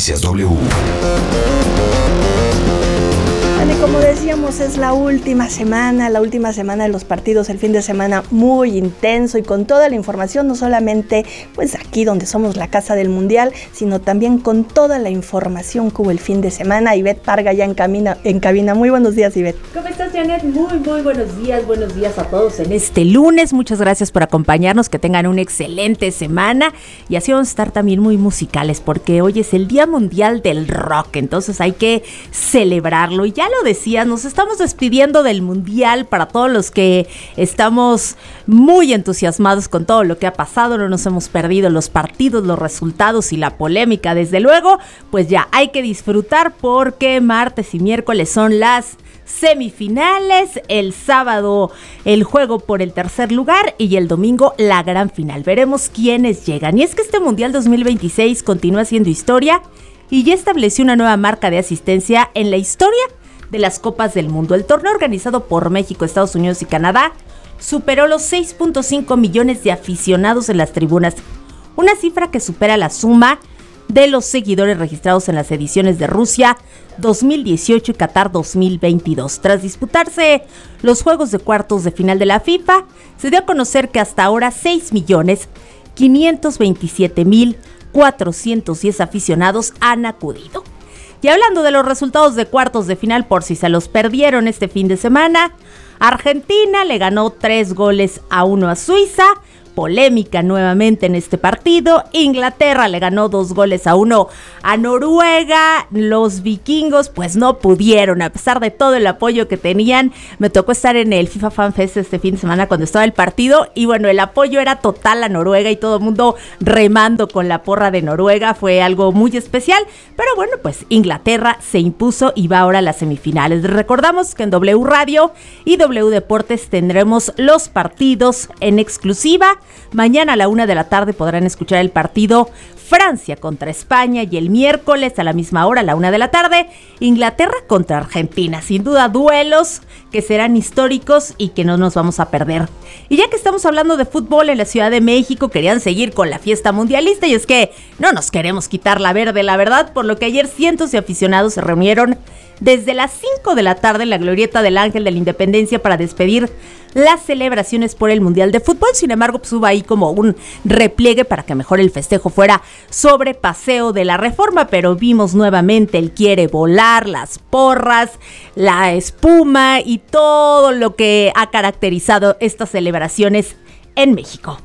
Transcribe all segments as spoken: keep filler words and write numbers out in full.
Noticias W. Y como decíamos, es la última semana, la última semana de los partidos, el fin de semana muy intenso y con toda la información, no solamente pues aquí donde somos la casa del Mundial, sino también con toda la información que hubo el fin de semana. Ivette Parga ya en, camina, en cabina. Muy buenos días, Ivette. ¿Cómo estás, Janet? Muy, muy buenos días, buenos días a todos en este lunes. Muchas gracias por acompañarnos, que tengan una excelente semana. Y así vamos a estar también muy musicales, porque hoy es el Día Mundial del Rock, entonces hay que celebrarlo. Y ya lo decías, nos estamos despidiendo del Mundial. Para todos los que estamos muy entusiasmados con todo lo que ha pasado, no nos hemos perdido los partidos, los resultados y la polémica, desde luego, pues ya hay que disfrutar, porque martes y miércoles son las semifinales, el sábado el juego por el tercer lugar y el domingo la gran final. Veremos quiénes llegan. Y es que este Mundial dos mil veintiséis continúa siendo historia y ya estableció una nueva marca de asistencia en la historia de las Copas del Mundo. El torneo, organizado por México, Estados Unidos y Canadá, superó los seis punto cinco millones de aficionados en las tribunas, una cifra que supera la suma de los seguidores registrados en las ediciones de Rusia dos mil dieciocho y Qatar dos mil veintidós. Tras disputarse los juegos de cuartos de final de la FIFA, se dio a conocer que hasta ahora seis millones quinientos veintisiete mil cuatrocientos diez aficionados han acudido. Y hablando de los resultados de cuartos de final, por si se los perdieron este fin de semana, Argentina le ganó tres goles a uno a Suiza. Polémica nuevamente en este partido. Inglaterra le ganó dos goles a uno a Noruega. Los vikingos pues no pudieron, a pesar de todo el apoyo que tenían. Me tocó estar en el FIFA Fan Fest este fin de semana cuando estaba el partido, y bueno, el apoyo era total a Noruega y todo el mundo remando con la porra de Noruega. Fue algo muy especial, pero bueno, pues Inglaterra se impuso y va ahora a las semifinales. Recordamos que en W Radio y W Deportes tendremos los partidos en exclusiva. Mañana a la una de la tarde podrán escuchar el partido Francia contra España, y el miércoles a la misma hora, a la una de la tarde, Inglaterra contra Argentina. Sin duda, duelos que serán históricos y que no nos vamos a perder. Y ya que estamos hablando de fútbol, en la Ciudad de México querían seguir con la fiesta mundialista, y es que no nos queremos quitar la verde, la verdad, por lo que ayer cientos de aficionados se reunieron desde las cinco de la tarde en la glorieta del Ángel de la Independencia para despedir las celebraciones por el Mundial de Fútbol. Sin embargo, pues hubo ahí como un repliegue para que mejor el festejo fuera sobre Paseo de la Reforma, pero vimos nuevamente el quiere volar, las porras, la espuma y todo lo que ha caracterizado estas celebraciones en México.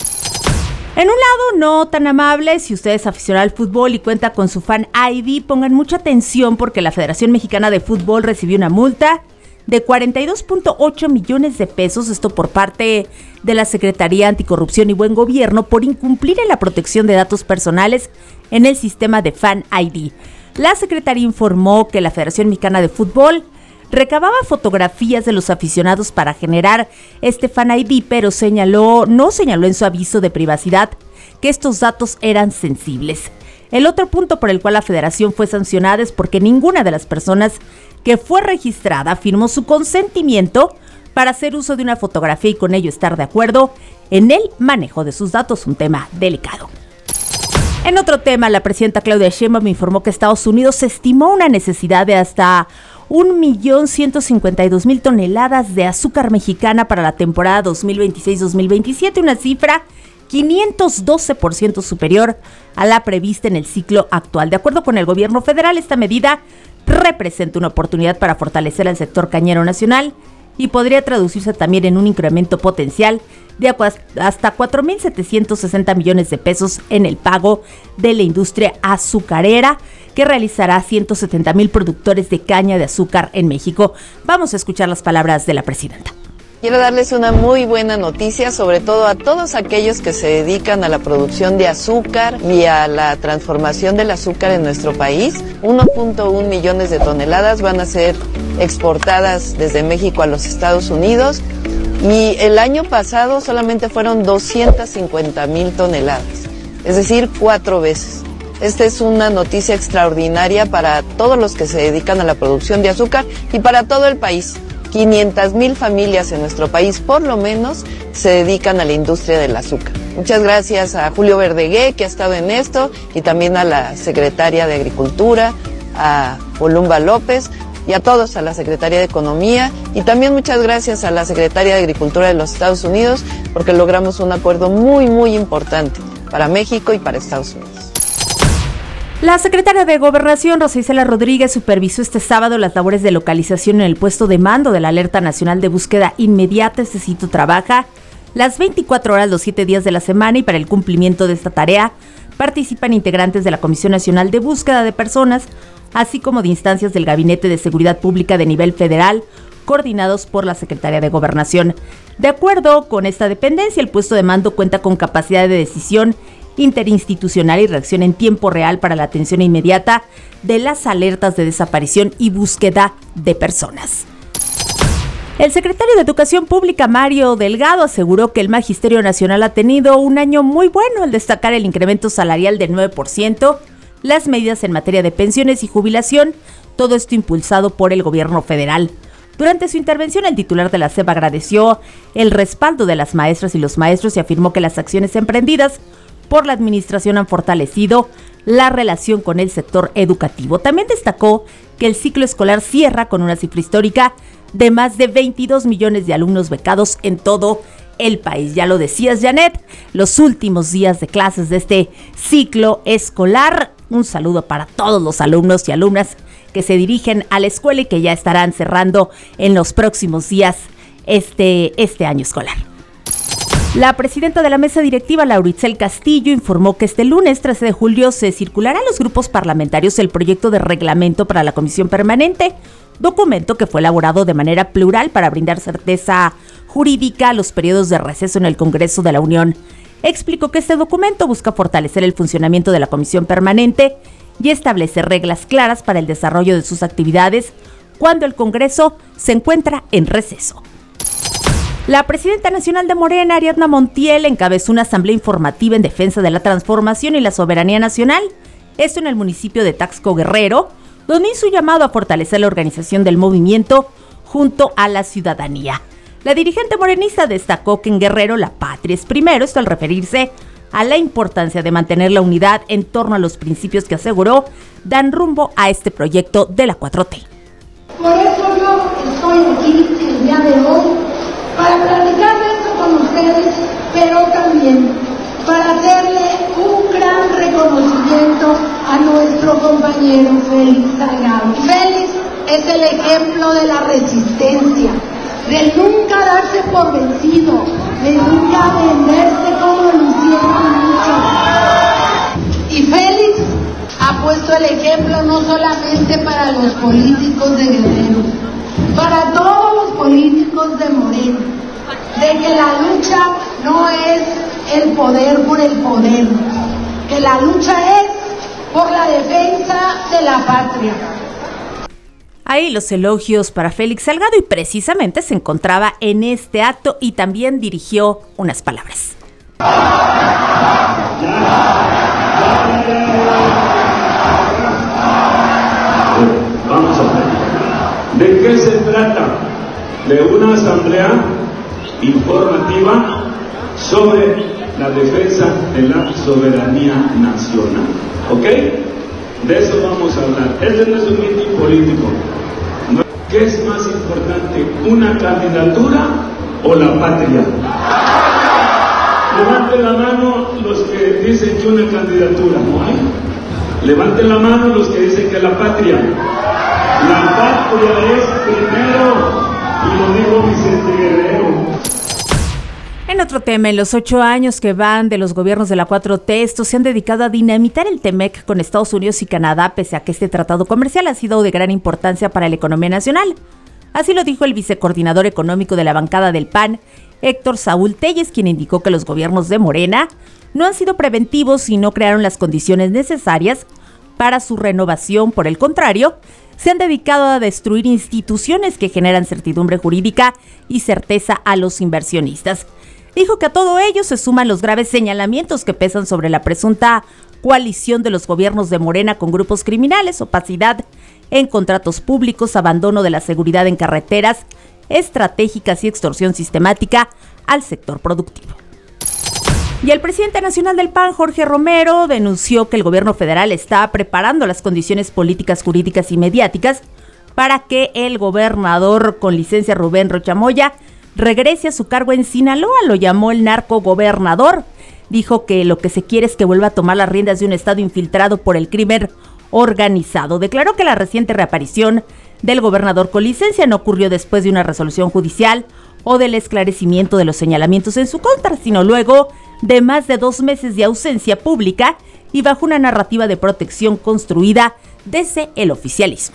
En un lado no tan amable, si usted es aficionado al fútbol y cuenta con su Fan I D, pongan mucha atención, porque la Federación Mexicana de Fútbol recibió una multa de cuarenta y dos punto ocho millones de pesos, esto por parte de la Secretaría Anticorrupción y Buen Gobierno, por incumplir en la protección de datos personales en el sistema de Fan I D. La Secretaría informó que la Federación Mexicana de Fútbol recababa fotografías de los aficionados para generar este Fan I D, pero señaló, no señaló en su aviso de privacidad que estos datos eran sensibles. El otro punto por el cual la federación fue sancionada es porque ninguna de las personas que fue registrada firmó su consentimiento para hacer uso de una fotografía y con ello estar de acuerdo en el manejo de sus datos, un tema delicado. En otro tema, la presidenta Claudia Sheinbaum informó que Estados Unidos estimó una necesidad de hasta un millón ciento cincuenta y dos mil toneladas de azúcar mexicana para la temporada dos mil veintiséis dos mil veintisiete, una cifra quinientos doce por ciento superior a la prevista en el ciclo actual. De acuerdo con el gobierno federal, esta medida representa una oportunidad para fortalecer al sector cañero nacional y podría traducirse también en un incremento potencial de hasta cuatro mil setecientos sesenta millones de pesos en el pago de la industria azucarera, que realizará ciento setenta mil productores de caña de azúcar en México. Vamos a escuchar las palabras de la presidenta. Quiero darles una muy buena noticia, sobre todo a todos aquellos que se dedican a la producción de azúcar y a la transformación del azúcar en nuestro país. uno punto uno millones de toneladas van a ser exportadas desde México a los Estados Unidos, y el año pasado solamente fueron doscientas cincuenta mil toneladas, es decir, cuatro veces. Esta es una noticia extraordinaria para todos los que se dedican a la producción de azúcar y para todo el país. quinientas mil familias en nuestro país, por lo menos, se dedican a la industria del azúcar. Muchas gracias a Julio Verdegué, que ha estado en esto, y también a la secretaria de Agricultura, a Olumba López, y a todos, a la Secretaría de Economía, y también muchas gracias a la Secretaría de Agricultura de los Estados Unidos, porque logramos un acuerdo muy, muy importante para México y para Estados Unidos. La secretaria de Gobernación, Rosa Isela Rodríguez, supervisó este sábado las labores de localización en el puesto de mando de la Alerta Nacional de Búsqueda Inmediata. Este sitio trabaja las veinticuatro horas, los siete días de la semana, y para el cumplimiento de esta tarea participan integrantes de la Comisión Nacional de Búsqueda de Personas, así como de instancias del Gabinete de Seguridad Pública de nivel federal, coordinados por la Secretaría de Gobernación. De acuerdo con esta dependencia, el puesto de mando cuenta con capacidad de decisión interinstitucional y reacción en tiempo real para la atención inmediata de las alertas de desaparición y búsqueda de personas. El secretario de Educación Pública, Mario Delgado, aseguró que el Magisterio Nacional ha tenido un año muy bueno al destacar el incremento salarial del nueve por ciento, las medidas en materia de pensiones y jubilación, todo esto impulsado por el gobierno federal. Durante su intervención, el titular de la S E P agradeció el respaldo de las maestras y los maestros y afirmó que las acciones emprendidas por la administración han fortalecido la relación con el sector educativo. También destacó que el ciclo escolar cierra con una cifra histórica de más de veintidós millones de alumnos becados en todo el país. Ya lo decías, Janet, los últimos días de clases de este ciclo escolar. Un saludo para todos los alumnos y alumnas que se dirigen a la escuela y que ya estarán cerrando en los próximos días este, este año escolar. La presidenta de la mesa directiva, Laura Itzel Castillo, informó que este lunes trece de julio se circulará a los grupos parlamentarios el proyecto de reglamento para la Comisión Permanente, documento que fue elaborado de manera plural para brindar certeza jurídica a los periodos de receso en el Congreso de la Unión. Explicó que este documento busca fortalecer el funcionamiento de la Comisión Permanente y establecer reglas claras para el desarrollo de sus actividades cuando el Congreso se encuentra en receso. La presidenta nacional de Morena, Ariadna Montiel, encabezó una asamblea informativa en defensa de la transformación y la soberanía nacional, esto en el municipio de Taxco Guerrero, donde hizo un llamado a fortalecer la organización del movimiento junto a la ciudadanía. La dirigente morenista destacó que en Guerrero la patria es primero, esto al referirse a la importancia de mantener la unidad en torno a los principios que aseguró dan rumbo a este proyecto de la cuatro T. Por eso yo estoy aquí el día de hoy, para platicar de esto con ustedes, pero también para hacerle un gran reconocimiento a nuestro compañero Félix Salgado. Félix es el ejemplo de la resistencia, de nunca darse por vencido, de nunca venderse como lo hicieron muchos. Y Félix ha puesto el ejemplo no solamente para los políticos de Guerrero, para todos los políticos de Morena, de que la lucha no es el poder por el poder, que la lucha es por la defensa de la patria. Ahí los elogios para Félix Salgado, y precisamente se encontraba en este acto y también dirigió unas palabras. Vamos a ver. ¿De qué se trata? De una asamblea informativa sobre la defensa de la soberanía nacional. ¿Ok? De eso vamos a hablar. Este no es un mitin político. ¿Qué es más importante, una candidatura o la patria? Levanten la mano los que dicen que una candidatura, ¿no hay? Levanten la mano los que dicen que la patria. La patria es primero, y lo dijo Vicente Guerrero. En otro tema, en los ocho años que van de los gobiernos de la cuatro T, estos se han dedicado a dinamitar el Temec con Estados Unidos y Canadá, pese a que este tratado comercial ha sido de gran importancia para la economía nacional. Así lo dijo el vicecoordinador económico de la bancada del P A N, Héctor Saúl Telles, quien indicó que los gobiernos de Morena no han sido preventivos y no crearon las condiciones necesarias para su renovación. Por el contrario, se han dedicado a destruir instituciones que generan certidumbre jurídica y certeza a los inversionistas. Dijo que a todo ello se suman los graves señalamientos que pesan sobre la presunta coalición de los gobiernos de Morena con grupos criminales, opacidad en contratos públicos, abandono de la seguridad en carreteras estratégicas y extorsión sistemática al sector productivo. Y el presidente nacional del P A N, Jorge Romero, denunció que el gobierno federal está preparando las condiciones políticas, jurídicas y mediáticas para que el gobernador con licencia Rubén Rocha Moya regrese a su cargo en Sinaloa. Lo llamó el narcogobernador. Dijo que lo que se quiere es que vuelva a tomar las riendas de un estado infiltrado por el crimen organizado. Declaró que la reciente reaparición del gobernador con licencia no ocurrió después de una resolución judicial o del esclarecimiento de los señalamientos en su contra, sino luego de más de dos meses de ausencia pública y bajo una narrativa de protección construida desde el oficialismo.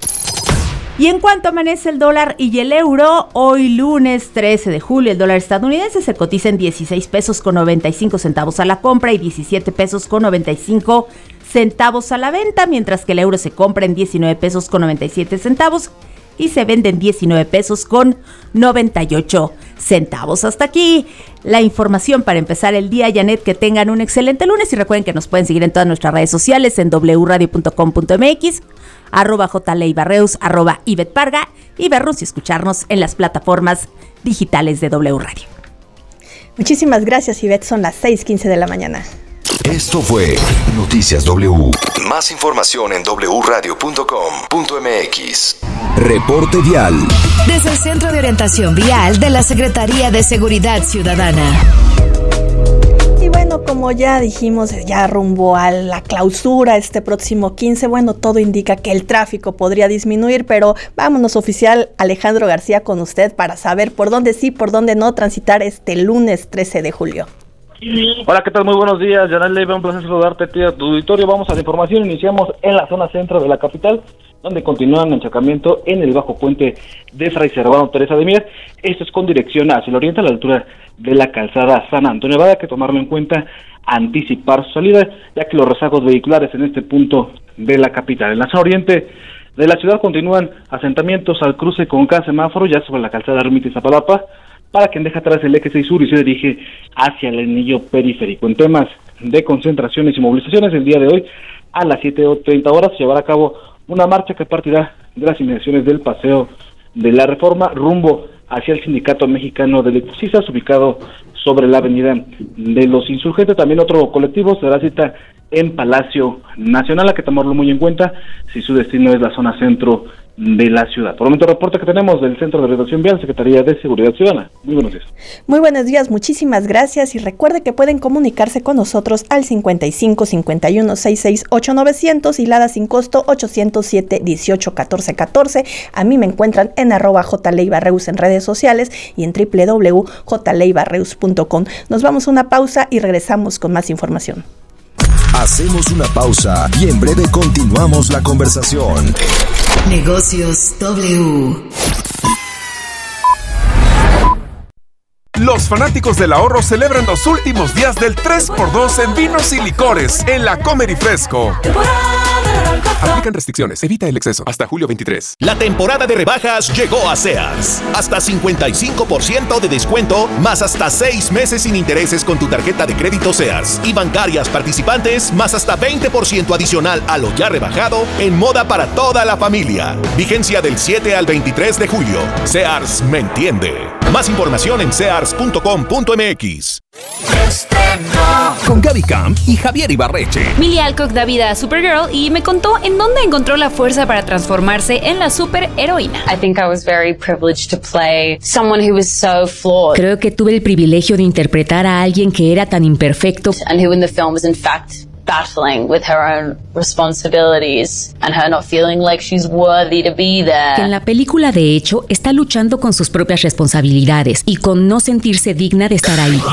Y en cuanto amanece el dólar y el euro, hoy lunes trece de julio, el dólar estadounidense se cotiza en dieciséis pesos con noventa y cinco centavos a la compra y diecisiete pesos con noventa y cinco centavos a la venta, mientras que el euro se compra en diecinueve pesos con noventa y siete centavos y se vende en diecinueve pesos con noventa y ocho centavos. Hasta aquí la información para empezar el día. Janet, que tengan un excelente lunes y recuerden que nos pueden seguir en todas nuestras redes sociales en doble u radio punto com punto m x, arroba jleibarreus, arroba Ivette Parga y vernos y escucharnos en las plataformas digitales de W Radio. Muchísimas gracias, Ivette. Son las seis quince de la mañana. Esto fue Noticias W. Más información en doble u radio punto com punto m x. Reporte vial. Desde el Centro de Orientación Vial de la Secretaría de Seguridad Ciudadana. Y bueno, como ya dijimos, ya rumbo a la clausura este próximo quince, bueno, todo indica que el tráfico podría disminuir, pero vámonos, oficial Alejandro García, con usted para saber por dónde sí, por dónde no transitar este lunes trece de julio. Hola, ¿qué tal? Muy buenos días, Janet Leiva, un placer saludarte a ti, a tu auditorio. Vamos a la información, iniciamos en la zona centro de la capital, donde continúan el encharcamiento en el bajo puente de Fray Servando Teresa de Mier. Esto es con dirección hacia el oriente, a la altura de la calzada San Antonio Abad. Hay que tomarlo en cuenta, anticipar su salida, ya que los rezagos vehiculares en este punto de la capital. En la zona oriente de la ciudad continúan asentamientos al cruce con cada semáforo, ya sobre la calzada Ermita y Zapalapa, para quien deja atrás el eje seis sur y se dirige hacia el anillo periférico. En temas de concentraciones y movilizaciones, el día de hoy a las siete treinta horas se llevará a cabo una marcha que partirá de las inmediaciones del Paseo de la Reforma rumbo hacia el Sindicato Mexicano de Electricistas, ubicado sobre la avenida de los Insurgentes. También otro colectivo se dará cita en Palacio Nacional, a que tomarlo muy en cuenta si su destino es la zona centro de la ciudad. Por el momento, el reporte que tenemos del Centro de Redacción Vial, Secretaría de Seguridad Ciudadana. Muy buenos días. Muy buenos días, muchísimas gracias, y recuerde que pueden comunicarse con nosotros al cincuenta y cinco, cincuenta y uno, sesenta y seis, ochenta y nueve cero cero y Lada sin costo ocho cero siete, dieciocho, catorce, catorce. A mí me encuentran en arroba jleibarreus en redes sociales y en doble u doble u doble u punto j leibarreus punto com. Nos vamos a una pausa y regresamos con más información. Hacemos una pausa y en breve continuamos la conversación. Negocios W. Los fanáticos del ahorro celebran los últimos días del tres por dos en vinos y licores en la Comer y Fresco. Aplican restricciones, evita el exceso. Hasta julio veintitrés. La temporada de rebajas llegó a Sears. Hasta cincuenta y cinco por ciento de descuento, más hasta seis meses sin intereses con tu tarjeta de crédito Sears. Y bancarias participantes, más hasta veinte por ciento adicional a lo ya rebajado en moda para toda la familia. Vigencia del siete al veintitrés de julio. Sears me entiende. Más información en sears punto com punto m x. Con Gaby Camp y Javier Ibarreche. Millie Alcock da vida a Supergirl y me contó en dónde encontró la fuerza para transformarse en la superheroína. I think I was very privileged to play someone who was so flawed. Creo que tuve el privilegio de interpretar a alguien que era tan imperfecto. And who in the film was in fact battling with her own responsibilities and her not feeling like she's worthy to be there. Que en la película, de hecho, está luchando con sus propias responsabilidades y con no sentirse digna de estar ahí.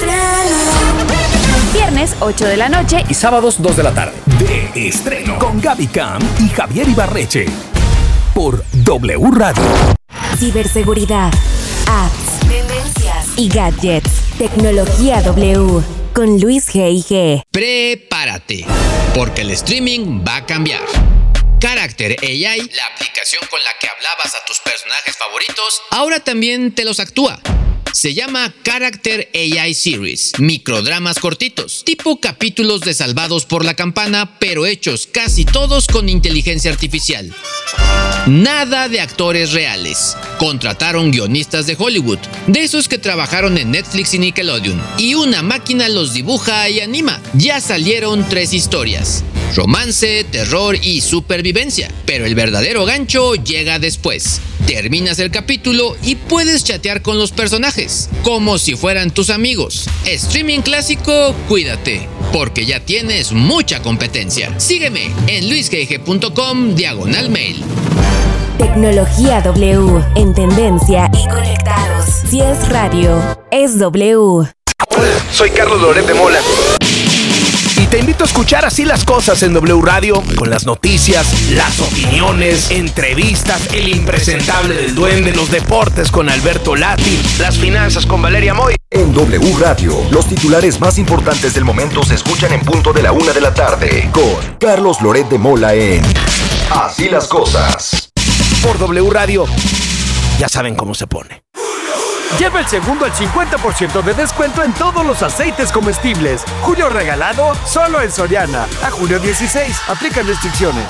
Viernes, ocho de la noche y sábados, dos de la tarde. De estreno con Gaby Camp y Javier Ibarreche por W Radio. Ciberseguridad, apps, tendencias y gadgets. Tecnología W con Luis G I G. Prepárate, porque el streaming va a cambiar. Character A I, la aplicación con la que hablabas a tus personajes favoritos, ahora también te los actúa. Se llama Character A I Series, microdramas cortitos, tipo capítulos de Salvados por la Campana, pero hechos casi todos con inteligencia artificial. Nada de actores reales. Contrataron guionistas de Hollywood, de esos que trabajaron en Netflix y Nickelodeon, y una máquina los dibuja y anima. Ya salieron tres historias: romance, terror y supervivencia, pero el verdadero gancho llega después. Terminas el capítulo y puedes chatear con los personajes, como si fueran tus amigos. Streaming clásico, cuídate, porque ya tienes mucha competencia. Sígueme en luisgg.com diagonal mail. Tecnología W, en tendencia y conectados. Si es radio, es W. Hola, soy Carlos Loret de Mola. Y te invito a escuchar Así las Cosas en W Radio, con las noticias, las opiniones, entrevistas, el impresentable del duende, los deportes con Alberto Lati, las finanzas con Valeria Moy. En W Radio, los titulares más importantes del momento se escuchan en punto de la una de la tarde, con Carlos Loret de Mola en Así las Cosas. Por W Radio, ya saben cómo se pone. Lleva el segundo al cincuenta por ciento de descuento en todos los aceites comestibles. Julio regalado solo en Soriana. A julio dieciséis. Aplican restricciones.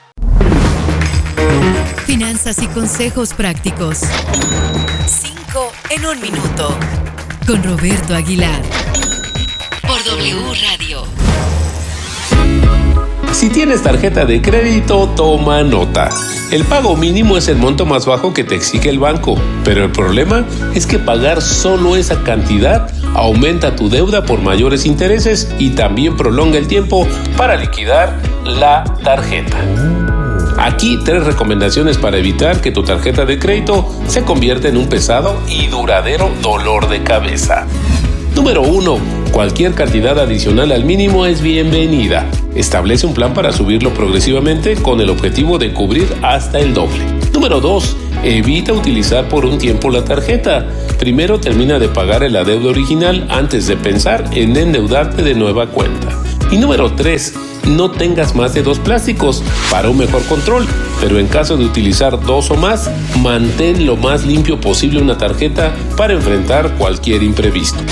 Finanzas y consejos prácticos. Cinco en un minuto. Con Roberto Aguilar. Por W Radio. Si tienes tarjeta de crédito, toma nota. El pago mínimo es el monto más bajo que te exige el banco, pero el problema es que pagar solo esa cantidad aumenta tu deuda por mayores intereses y también prolonga el tiempo para liquidar la tarjeta. Aquí tres recomendaciones para evitar que tu tarjeta de crédito se convierta en un pesado y duradero dolor de cabeza. Número uno. Cualquier cantidad adicional al mínimo es bienvenida. Establece un plan para subirlo progresivamente con el objetivo de cubrir hasta el doble. Número dos. Evita utilizar por un tiempo la tarjeta. Primero termina de pagar el adeudo original antes de pensar en endeudarte de nueva cuenta. Y número tres. No tengas más de dos plásticos para un mejor control, pero en caso de utilizar dos o más, mantén lo más limpio posible una tarjeta para enfrentar cualquier imprevisto.